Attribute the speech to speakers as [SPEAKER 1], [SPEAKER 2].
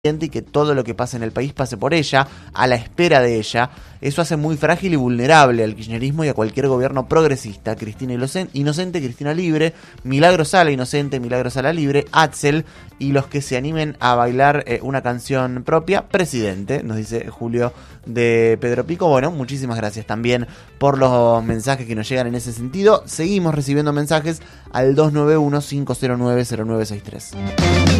[SPEAKER 1] y que todo lo que pase en el país pase por ella, a la espera de ella. Eso hace muy frágil y vulnerable al kirchnerismo y a cualquier gobierno progresista. Cristina Inocente, Cristina Libre, Milagro Sala Inocente, Milagro Sala Libre, Axel y los que se animen a bailar una canción propia, Presidente, nos dice Julio de Pedro Pico. Bueno, muchísimas gracias también por los mensajes que nos llegan en ese sentido. Seguimos recibiendo mensajes al 291-509-0963.